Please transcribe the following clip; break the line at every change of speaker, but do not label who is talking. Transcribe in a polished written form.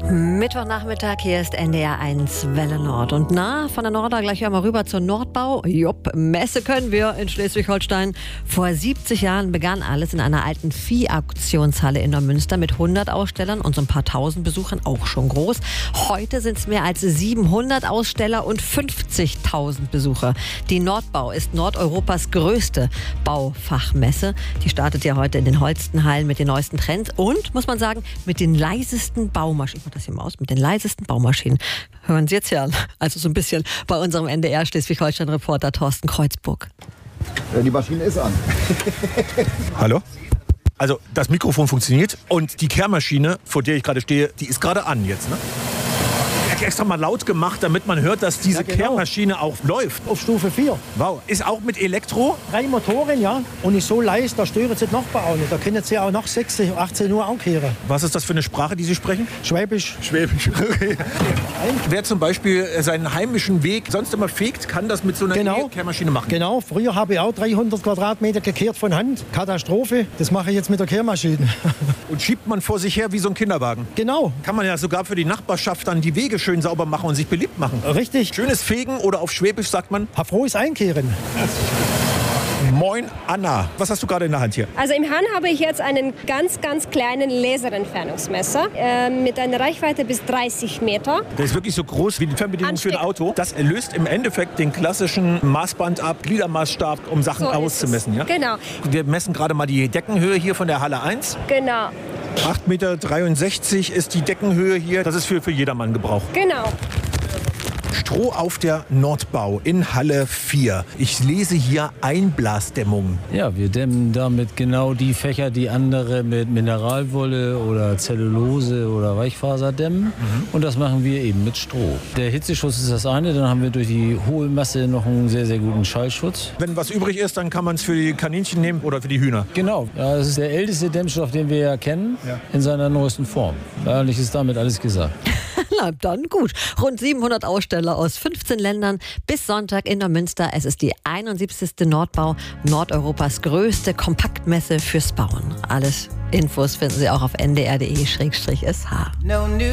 Mittwochnachmittag, hier ist NDR 1 Welle Nord. Und von der Norda gleich mal rüber zur Nordbau. Messe können wir in Schleswig-Holstein. Vor 70 Jahren begann alles in einer alten Viehauktionshalle in Neumünster mit 100 Ausstellern und so ein paar tausend Besuchern, auch schon groß. Heute sind es mehr als 700 Aussteller und 50.000 Besucher. Die Nordbau ist Nordeuropas größte Baufachmesse. Die startet ja heute in den Holstenhallen mit den neuesten Trends und, muss man sagen, mit den leisesten Baumaschinen. Ich mach das hier mal aus, mit den leisesten Baumaschinen. Hören Sie jetzt ja, also so ein bisschen bei unserem NDR Schleswig-Holstein-Reporter Thorsten Kreuzburg.
Die Maschine ist an.
Hallo? Also das Mikrofon funktioniert und die Kehrmaschine, vor der ich gerade stehe, die ist gerade an jetzt, ne? Ich habe extra mal laut gemacht, damit man hört, dass diese Kehrmaschine auch läuft.
Auf Stufe 4.
Wow. Ist auch mit Elektro?
3 Motoren, ja. Und ist so leise, da stören sie die Nachbarn auch nicht. Da können sie auch nach 16, 18 Uhr auch kehren.
Was ist das für eine Sprache, die Sie sprechen?
Schwäbisch.
Schwäbisch. Okay. Wer zum Beispiel seinen heimischen Weg sonst immer fegt, kann das mit so einer Kehrmaschine machen.
Genau. Früher habe ich auch 300 Quadratmeter gekehrt von Hand. Katastrophe. Das mache ich jetzt mit der Kehrmaschine.
Und schiebt man vor sich her wie so ein Kinderwagen.
Genau.
Kann man ja sogar für die Nachbarschaft dann die Wege schön sauber machen und sich beliebt machen.
Richtig.
Schönes Fegen oder auf Schwäbisch sagt man?
Frohes Einkehren.
Moin Anna, was hast du gerade in der Hand hier?
Also im Hand habe ich jetzt einen ganz, ganz kleinen Laserentfernungsmesser mit einer Reichweite bis 30 Meter.
Der ist wirklich so groß wie die Fernbedienung für ein Auto. Das löst im Endeffekt den klassischen Maßband ab, Gliedermaßstab, um Sachen auszumessen. Ja?
Genau.
Wir messen gerade mal die Deckenhöhe hier von der Halle 1.
Genau.
8,63 Meter ist die Deckenhöhe hier. Das ist für jedermann Gebrauch.
Genau.
Stroh auf der Nordbau in Halle 4. Ich lese hier Einblasdämmung.
Ja, wir dämmen damit genau die Fächer, die andere mit Mineralwolle oder Zellulose oder Weichfaser dämmen. Und das machen wir eben mit Stroh. Der Hitzeschutz ist das eine, dann haben wir durch die hohe Masse noch einen sehr, sehr guten Schallschutz.
Wenn was übrig ist, dann kann man es für die Kaninchen nehmen oder für die Hühner.
Genau, ja, das ist der älteste Dämmstoff, den wir ja kennen, in seiner neuesten Form. Eigentlich ist damit alles gesagt.
Na, dann gut. Rund 700 Aussteller aus 15 Ländern bis Sonntag in Neumünster. Es ist die 71. Nordbau, Nordeuropas größte Kompaktmesse fürs Bauen. Alles Infos finden Sie auch auf ndr.de/sh.